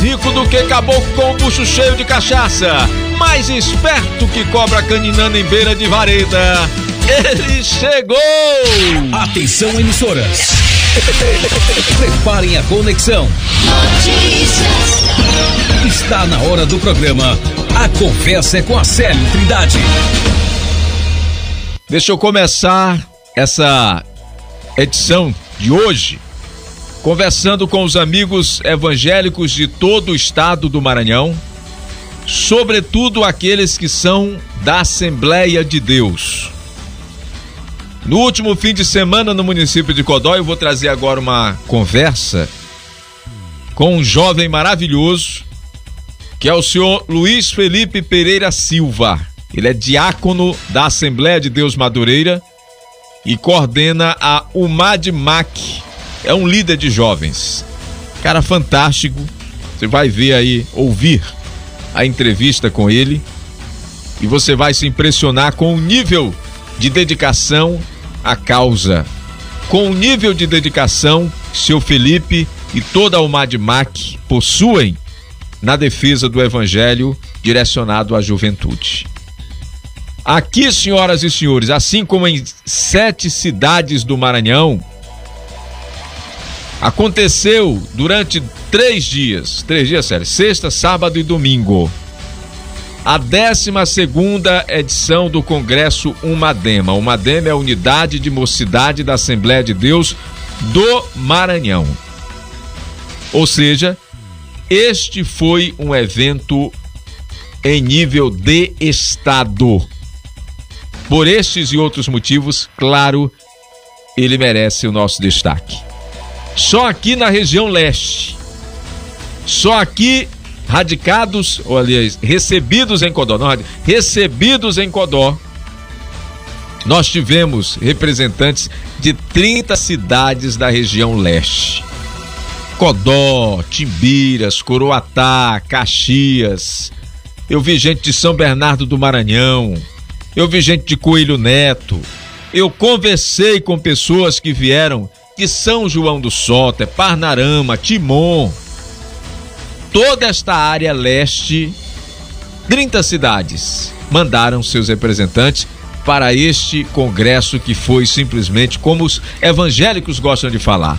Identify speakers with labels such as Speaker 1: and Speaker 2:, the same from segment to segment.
Speaker 1: rico do que caboclo com o bucho cheio de cachaça, mais esperto que cobra caninana em beira de vareda. Ele chegou!
Speaker 2: Atenção, emissoras. Preparem a conexão.
Speaker 3: Notícias.
Speaker 2: Está na hora do programa A Conversa é com a Célio Trindade.
Speaker 1: Deixa eu começar essa edição de hoje conversando com os amigos evangélicos de todo o estado do Maranhão, sobretudo aqueles que são da Assembleia de Deus. No último fim de semana no município de Codó, eu vou trazer agora uma conversa com um jovem maravilhoso, que é o senhor Luiz Felipe Pereira Silva. Ele é diácono da Assembleia de Deus Madureira e coordena a UMADMAC. É um líder de jovens. Cara fantástico. Você vai ver aí, ouvir a entrevista com ele e você vai se impressionar com o nível de dedicação à causa. Com o nível de dedicação que seu Felipe e toda a UMADMAC possuem na defesa do evangelho direcionado à juventude. Aqui, senhoras e senhores, assim como em 7 cidades do Maranhão, aconteceu durante 3 dias, sério, sexta, sábado e domingo, a 12ª edição do Congresso UMADEMA. UMADEMA é a Unidade de Mocidade da Assembleia de Deus do Maranhão. Ou seja, este foi um evento em nível de estado. Por estes e outros motivos, claro, ele merece o nosso destaque. Só aqui na região leste, só aqui radicados, ou aliás, recebidos em Codó, nós tivemos representantes de 30 cidades da região leste. Codó, Timbiras, Coroatá, Caxias. Eu vi gente de São Bernardo do Maranhão, eu vi gente de Coelho Neto, eu conversei com pessoas que vieram de São João do Soter, Parnarama, Timon, toda esta área leste, 30 cidades mandaram seus representantes para este congresso que foi simplesmente, como os evangélicos gostam de falar,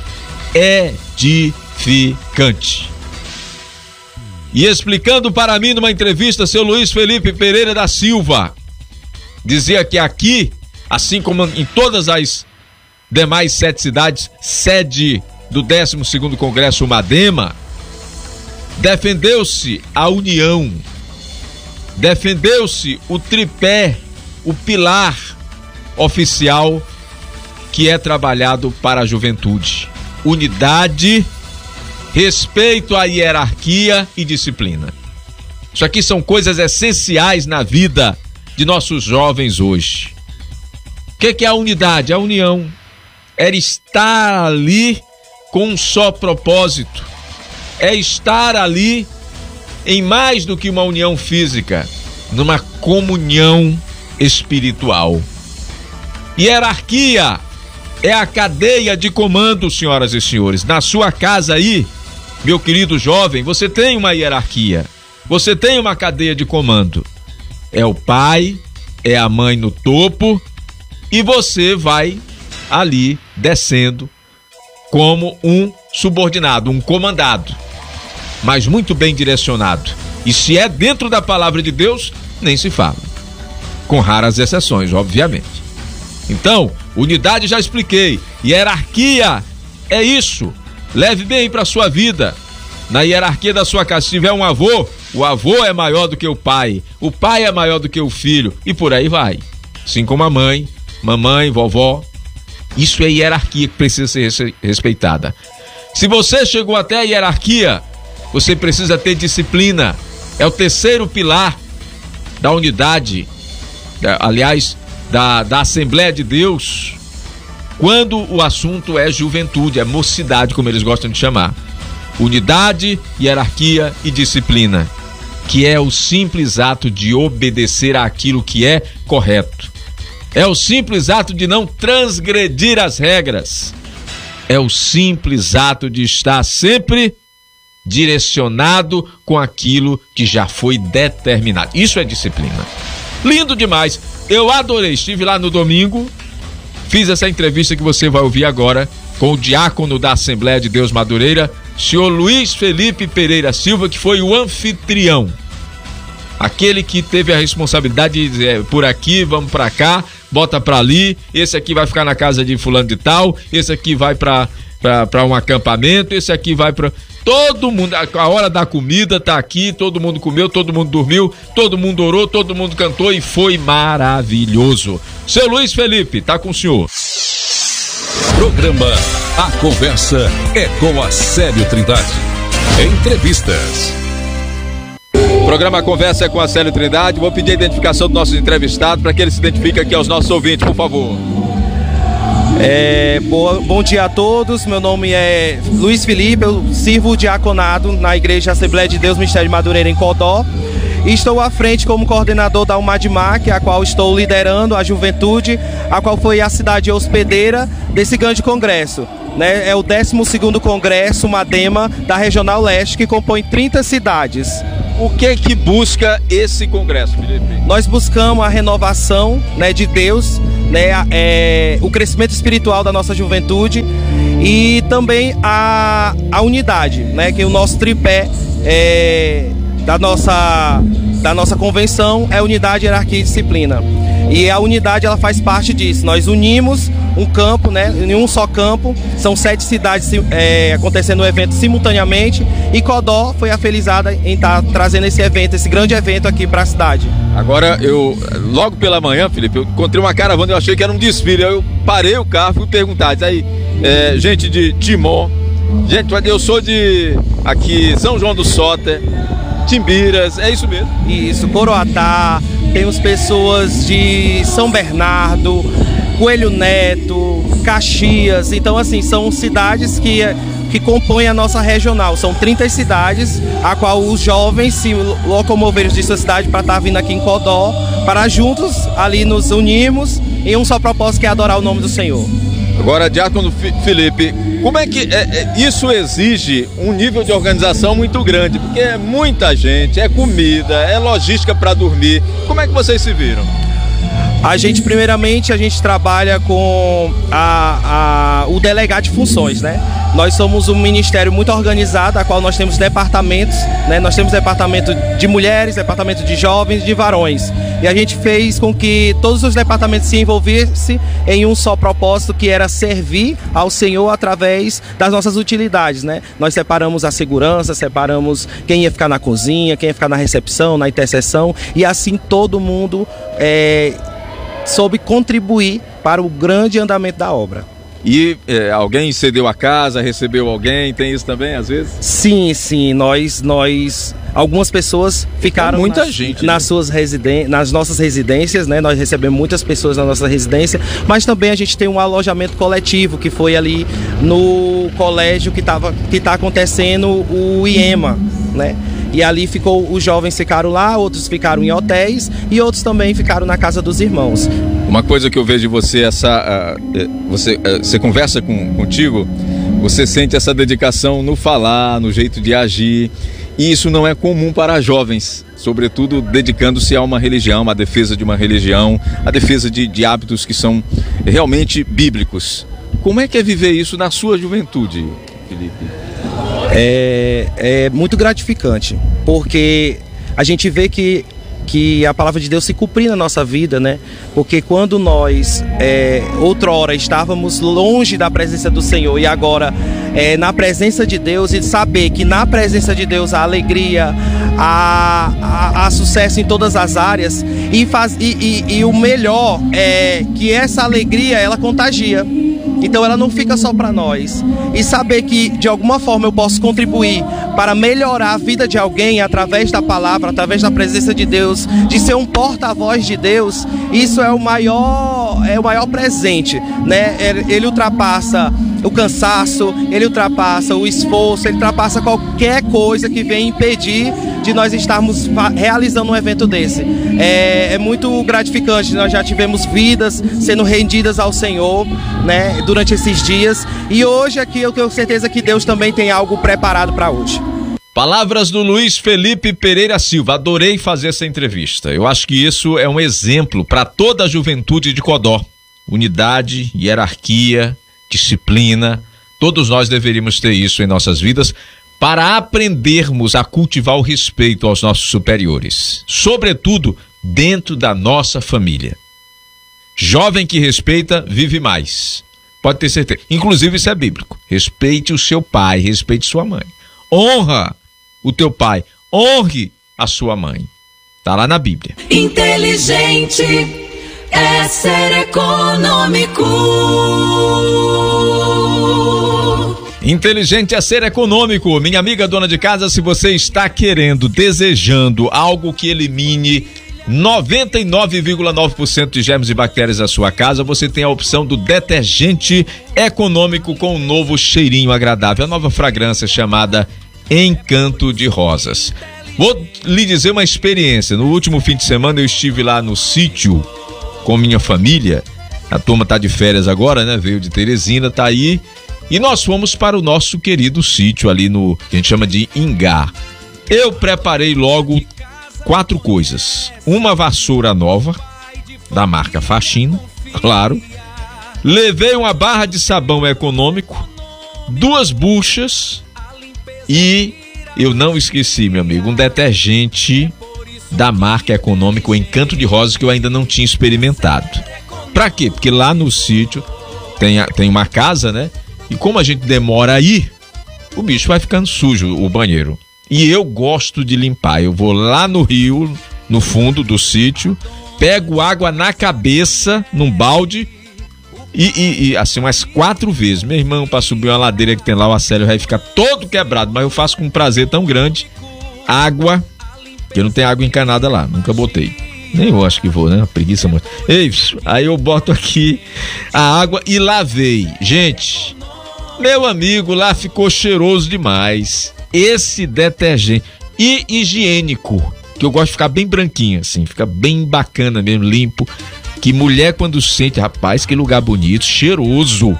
Speaker 1: edificante. E explicando para mim numa entrevista, seu Luiz Felipe Pereira da Silva dizia que aqui, assim como em todas as demais 7 cidades, sede do 12º Congresso UMADEMA, defendeu-se a união, defendeu-se o tripé, o pilar oficial que é trabalhado para a juventude: unidade, respeito à hierarquia e disciplina. Isso aqui são coisas essenciais na vida de nossos jovens hoje. O que é a unidade? A união era estar ali com um só propósito, é estar ali em mais do que uma união física, numa comunhão espiritual. Hierarquia é a cadeia de comando, senhoras e senhores. Na sua casa aí, meu querido jovem, você tem uma hierarquia, você tem uma cadeia de comando. É o pai, é a mãe no topo e você vai ali descendo como um subordinado, um comandado, mas muito bem direcionado. E se é dentro da palavra de Deus, nem se fala, com raras exceções, obviamente. Então, unidade já expliquei, hierarquia é isso. Leve bem para sua vida. Na hierarquia da sua casa, se tiver um avô, o avô é maior do que o pai é maior do que o filho, e por aí vai. Assim como a mãe, mamãe, vovó. Isso é hierarquia que precisa ser respeitada. Se você chegou até a hierarquia, você precisa ter disciplina. É o 3º pilar da unidade, da Assembleia de Deus, quando o assunto é juventude, é mocidade, como eles gostam de chamar. Unidade, hierarquia e disciplina, que é o simples ato de obedecer àquilo que é correto. É o simples ato de não transgredir as regras. É o simples ato de estar sempre direcionado com aquilo que já foi determinado. Isso é disciplina. Lindo demais. Eu adorei. Estive lá no domingo, fiz essa entrevista que você vai ouvir agora com o diácono da Assembleia de Deus Madureira, senhor Luiz Felipe Pereira Silva, que foi o anfitrião. Aquele que teve a responsabilidade de dizer, por aqui, vamos pra cá, bota pra ali, esse aqui vai ficar na casa de fulano de tal, esse aqui vai pra um acampamento, esse aqui vai pra... Todo mundo, a hora da comida tá aqui, todo mundo comeu, todo mundo dormiu, todo mundo orou, todo mundo cantou e foi maravilhoso. Seu Luiz Felipe, tá com o senhor.
Speaker 2: Programa A Conversa é com a Célio Trindade. Entrevistas.
Speaker 1: Programa Conversa é com a Célio Trindade. Vou pedir a identificação do nosso entrevistado para que ele se identifique aqui aos nossos ouvintes, por favor.
Speaker 4: Bom dia a todos, meu nome é Luiz Felipe, eu sirvo o diaconado na Igreja Assembleia de Deus Ministério de Madureira em Codó e estou à frente como coordenador da UMADMAC, a qual estou liderando a juventude, a qual foi a cidade hospedeira desse grande congresso. É o 12º Congresso Madema da Regional Leste, que compõe 30 cidades.
Speaker 1: O que busca esse congresso, Felipe?
Speaker 4: Nós buscamos a renovação, de Deus, o crescimento espiritual da nossa juventude e também a unidade, que o nosso tripé da nossa convenção é unidade, hierarquia e disciplina. E a unidade, ela faz parte disso. Nós unimos um campo, em um só campo. São 7 cidades acontecendo o evento simultaneamente. E Codó foi afelizada em estar trazendo esse evento, esse grande evento aqui para a cidade.
Speaker 1: Agora, logo pela manhã, Felipe, eu encontrei uma caravana, eu achei que era um desfile. Eu parei o carro, fui perguntar. Aí, gente de Timon, gente, eu sou de aqui, São João do Soter, Timbiras, é isso mesmo?
Speaker 4: Isso, Coroatá, temos pessoas de São Bernardo, Coelho Neto, Caxias. Então, assim, são cidades que compõem a nossa regional. São 30 cidades, a qual os jovens se locomoveram de sua cidade para estar vindo aqui em Codó, para juntos ali nos unirmos em um só propósito, que é adorar o nome do Senhor.
Speaker 1: Agora, diácono Felipe, como é que isso exige um nível de organização muito grande? Porque é muita gente, é comida, é logística para dormir. Como é que vocês se viram?
Speaker 4: Primeiramente, a gente trabalha com o delegado de funções, Nós somos um ministério muito organizado, a qual nós temos departamentos, Nós temos departamento de mulheres, departamento de jovens, de varões. E a gente fez com que todos os departamentos se envolvessem em um só propósito, que era servir ao Senhor através das nossas utilidades, Nós separamos a segurança, separamos quem ia ficar na cozinha, quem ia ficar na recepção, na intercessão, e assim todo mundo soube contribuir para o grande andamento da obra.
Speaker 1: E alguém cedeu a casa, recebeu alguém, tem isso também às vezes?
Speaker 4: Sim, nós algumas pessoas ficaram nas nossas residências, Nós recebemos muitas pessoas na nossa residência, mas também a gente tem um alojamento coletivo, que foi ali no colégio que está acontecendo o IEMA, E ali os jovens ficaram lá, outros ficaram em hotéis e outros também ficaram na casa dos irmãos.
Speaker 1: Uma coisa que eu vejo de você, você conversa contigo, você sente essa dedicação no falar, no jeito de agir, e isso não é comum para jovens, sobretudo dedicando-se a uma religião, a defesa de uma religião, a defesa de hábitos que são realmente bíblicos. Como é que é viver isso na sua juventude, Felipe?
Speaker 4: É muito gratificante, porque a gente vê que a palavra de Deus se cumprir na nossa vida, Porque quando nós, outrora, estávamos longe da presença do Senhor e agora na presença de Deus, e saber que na presença de Deus há alegria, há sucesso em todas as áreas, e o melhor é que essa alegria, ela contagia. Então ela não fica só para nós. E saber que de alguma forma eu posso contribuir para melhorar a vida de alguém através da palavra, através da presença de Deus, de ser um porta-voz de Deus, isso é o maior presente, Ele ultrapassa o cansaço, ele ultrapassa o esforço, ele ultrapassa qualquer coisa que venha impedir de nós estarmos realizando um evento desse. É muito gratificante. Nós já tivemos vidas sendo rendidas ao Senhor, durante esses dias, e hoje aqui eu tenho certeza que Deus também tem algo preparado para hoje.
Speaker 1: Palavras do Luiz Felipe Pereira Silva. Adorei fazer essa entrevista. Eu acho que isso é um exemplo para toda a juventude de Codó. Unidade, hierarquia, disciplina. Todos nós deveríamos ter isso em nossas vidas para aprendermos a cultivar o respeito aos nossos superiores. Sobretudo dentro da nossa família. Jovem que respeita, vive mais. Pode ter certeza. Inclusive isso é bíblico. Respeite o seu pai, respeite sua mãe. Honra o teu pai, honre a sua mãe. Tá lá na Bíblia.
Speaker 3: Inteligente é ser econômico.
Speaker 1: Inteligente é ser econômico. Minha amiga dona de casa, se você está desejando algo que elimine 99,9% de germes e bactérias da sua casa, você tem a opção do detergente econômico com um novo cheirinho agradável, a nova fragrância chamada Encanto de Rosas. Vou lhe dizer uma experiência. No último fim de semana eu estive lá no sítio com minha família. A turma tá de férias agora, né? Veio de Teresina, tá aí. E nós fomos para o nosso querido sítio ali no, que a gente chama de Ingá. Eu preparei logo 4 coisas. Uma vassoura nova, da marca Faxina, claro. Levei uma barra de sabão econômico, 2 buchas e eu não esqueci, meu amigo, um detergente da marca Econômico Encanto de Rosas que eu ainda não tinha experimentado. Pra quê? Porque lá no sítio tem uma casa, né? E como a gente demora a ir, o bicho vai ficando sujo, o banheiro. E eu gosto de limpar. Eu vou lá no rio, no fundo do sítio, pego água na cabeça, num balde, e assim umas 4 vezes. Meu irmão, para subir uma ladeira que tem lá, o Acélio vai ficar todo quebrado, mas eu faço com um prazer tão grande. Água, que não tem água encanada lá, nunca botei. Nem eu acho que vou, né? Uma preguiça muito. Aí eu boto aqui a água e lavei. Gente, meu amigo, lá ficou cheiroso demais. Esse detergente e higiênico, que eu gosto de ficar bem branquinho assim, fica bem bacana mesmo, limpo, que mulher quando sente, rapaz, que lugar bonito, cheiroso.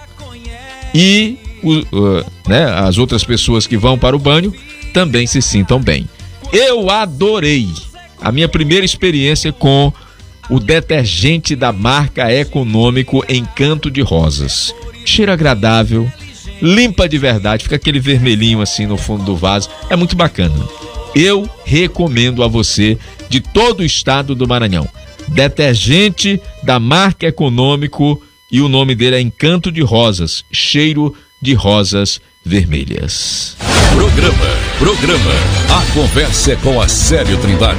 Speaker 1: E né, as outras pessoas que vão para o banho também se sintam bem. Eu adorei a minha primeira experiência com o detergente da marca Econômico Encanto de Rosas. Cheiro agradável, limpa de verdade, fica aquele vermelhinho assim no fundo do vaso, é muito bacana. Eu recomendo a você de todo o estado do Maranhão. Detergente da marca Econômico e o nome dele é Encanto de Rosas, cheiro de rosas vermelhas.
Speaker 2: Programa A Conversa é com Acélio Trindade.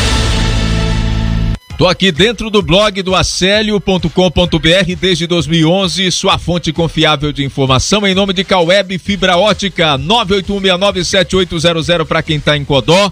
Speaker 1: Tô aqui dentro do blog do acélio.com.br desde 2011, sua fonte confiável de informação em nome de Caueb Fibra Ótica, 981697800 para quem tá em Codó,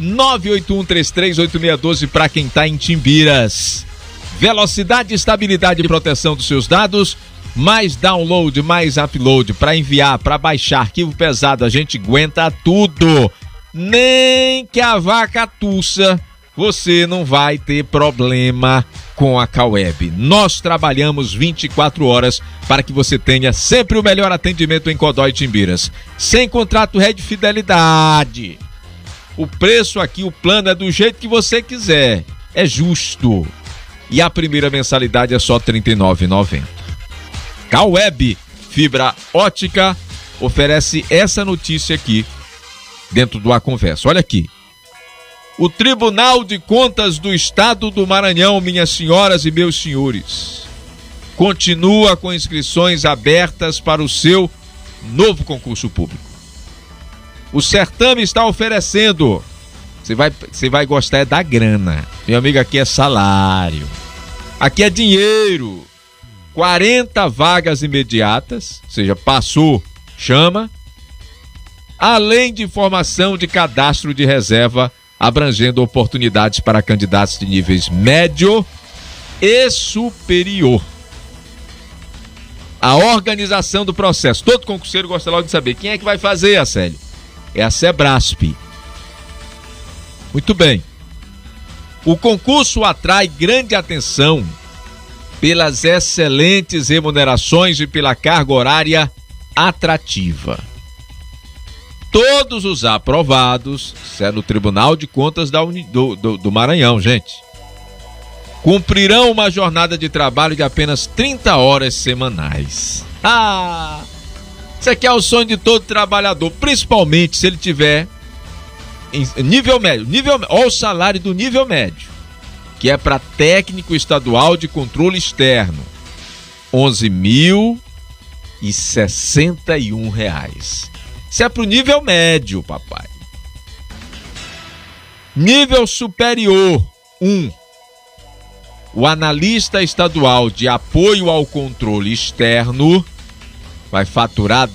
Speaker 1: 981338612 para quem tá em Timbiras. Velocidade, estabilidade e proteção dos seus dados, mais download, mais upload, para enviar, para baixar arquivo pesado, a gente aguenta tudo. Nem que a vaca tussa, você não vai ter problema com a Caueb. Nós trabalhamos 24 horas para que você tenha sempre o melhor atendimento em Codó e Timbiras. Sem contrato de fidelidade. O preço aqui, o plano é do jeito que você quiser. É justo. E a primeira mensalidade é só R$ 39,90. Caueb Fibra Ótica oferece essa notícia aqui dentro do A Conversa. Olha aqui. O Tribunal de Contas do Estado do Maranhão, minhas senhoras e meus senhores, continua com inscrições abertas para o seu novo concurso público. O certame está oferecendo, você vai gostar é da grana. Meu amigo, aqui é salário, aqui é dinheiro. 40 vagas imediatas, ou seja, passou, chama, além de formação de cadastro de reserva, abrangendo oportunidades para candidatos de níveis médio e superior. A organização do processo. Todo concurseiro gosta logo de saber quem é que vai fazer, Acélio. É a Sebrasp. Muito bem. O concurso atrai grande atenção pelas excelentes remunerações e pela carga horária atrativa. todos os aprovados, isso é no Tribunal de Contas do Maranhão, gente, cumprirão uma jornada de trabalho de apenas 30 horas semanais. Isso aqui é o sonho de todo trabalhador, principalmente se ele tiver em nível médio. Olha o salário do nível médio, que é para técnico estadual de controle externo, R$11.061. Isso é para o nível médio, papai. Nível superior, 1. O analista estadual de apoio ao controle externo vai faturar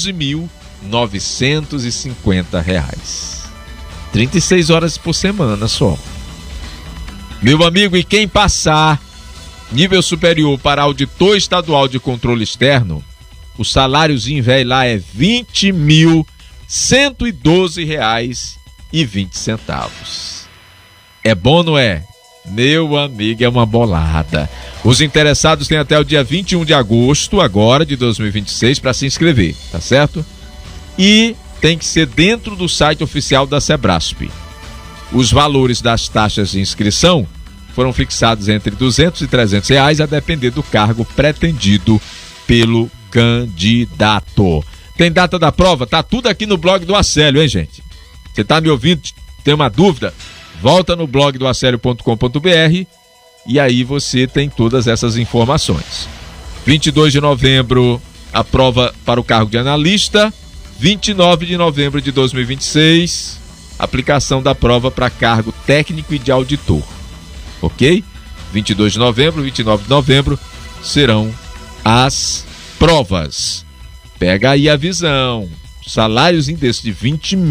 Speaker 1: R$12.950. 36 horas por semana só. Meu amigo, e quem passar nível superior para auditor estadual de controle externo, o saláriozinho velho lá é R$20.112,20. É bom, não é? Meu amigo, é uma bolada. Os interessados têm até o dia 21 de agosto, agora, de 2026, para se inscrever, tá certo? E tem que ser dentro do site oficial da Sebrasp. Os valores das taxas de inscrição foram fixados entre R$200 e R$300, a depender do cargo pretendido pelo candidato. Tem data da prova? Tá tudo aqui no blog do Acélio, hein, gente? Você tá me ouvindo? Tem uma dúvida? Volta no blog do acélio.com.br e aí você tem todas essas informações. 22 de novembro, a prova para o cargo de analista. 29 de novembro de 2026, aplicação da prova para cargo técnico e de auditor. Ok? 22 de novembro, 29 de novembro serão as provas. Pega aí a visão. Saláriozinho desse de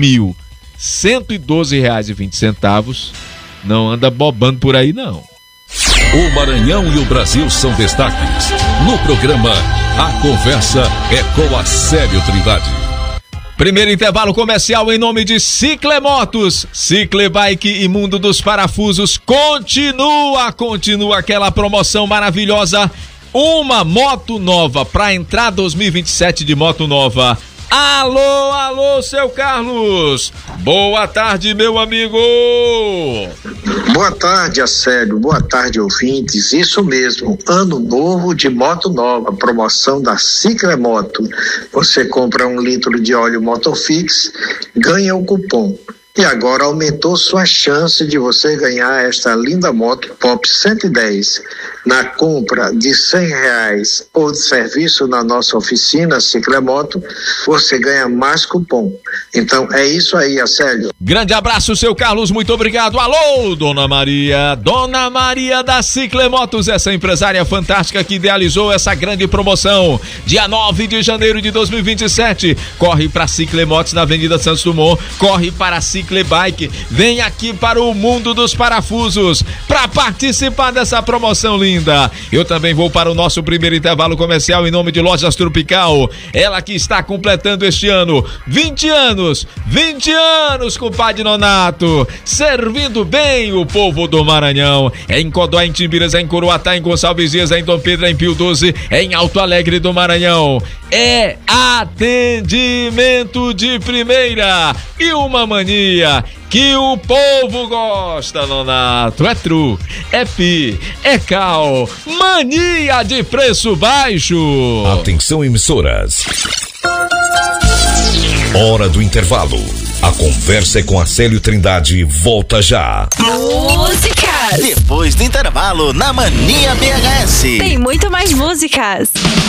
Speaker 1: R$20.112,20 não anda bobando por aí, não.
Speaker 2: O Maranhão e o Brasil são destaques. No programa, a conversa é com Acélio Trindade.
Speaker 1: Primeiro intervalo comercial em nome de Ciclemotos, Ciclebike e Mundo dos Parafusos. Continua aquela promoção maravilhosa. Uma moto nova para entrar 2027 de moto nova. Alô, seu Carlos. Boa tarde, meu amigo.
Speaker 5: Boa tarde, Acélio. Boa tarde, ouvintes. Isso mesmo, ano novo de moto nova, promoção da Ciclemoto. Você compra 1 litro de óleo Motofix, ganha o cupom. E agora aumentou sua chance de você ganhar esta linda moto Pop 110. Na compra de R$100 ou de serviço na nossa oficina Ciclemoto, você ganha mais cupom. Então é isso aí, Acélio.
Speaker 1: Grande abraço, seu Carlos, muito obrigado. Alô, Dona Maria da Ciclemotos, essa empresária fantástica que idealizou essa grande promoção. Dia 9 de janeiro de 2027, corre para Ciclemotos na Avenida Santos Dumont, corre para a Ciclebike, vem aqui para o Mundo dos Parafusos para participar dessa promoção linda. Eu também vou para o nosso primeiro intervalo comercial em nome de Lojas Tropical, ela que está completando este ano 20 anos, compadre Nonato, servindo bem o povo do Maranhão. É em Codó, em Timbiras, é em Coroatá, em Gonçalves Dias, é em Dom Pedro, é em Pio 12, é em Alto Alegre do Maranhão. É atendimento de primeira e uma mania que o povo gosta, Nonato. É Tru, é Pi, é Cal, mania de preço baixo.
Speaker 2: Atenção, emissoras. Hora do intervalo. A conversa é com Acélio Trindade. Volta já.
Speaker 6: Músicas. Depois do intervalo, na Mania BHS.
Speaker 7: Tem muito mais músicas.